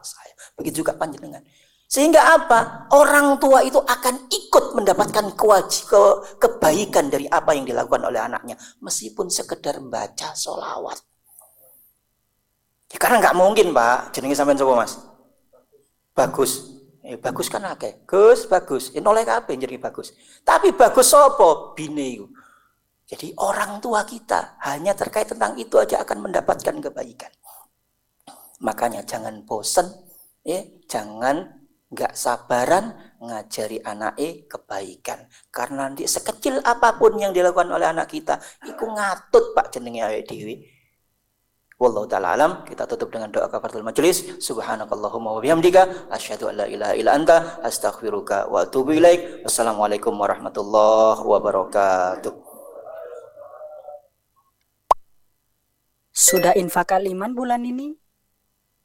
saya. Begitu juga panjenengan. Sehingga apa? Orang tua itu akan ikut mendapatkan kebaikan dari apa yang dilakukan oleh anaknya. Meskipun sekedar baca sholawat. Ya, karena nggak mungkin Pak, jenenge sampean sapa Mas? Bagus. Bagus kan akeh. Gus, bagus. Noleh kabeh jadi bagus. Tapi bagus sapa? Bine iku. Jadi orang tua kita hanya terkait tentang itu aja akan mendapatkan kebaikan. Makanya jangan bosen, ya, jangan nggak sabaran ngajari anaknya kebaikan. Karena nanti sekecil apapun yang dilakukan oleh anak kita, itu ngatut Pak jenenge awake dhewe. Wallahu ta'ala alam. Kita tutup dengan doa kafaratul majelis. Subhanakallahumma wa bihamdika asyhadu an la ilaha illa anta astaghfiruka wa atubu ilaik. Wassalamualaikum warahmatullahi wabarakatuh. Sudah infak Al-Iman bulan ini?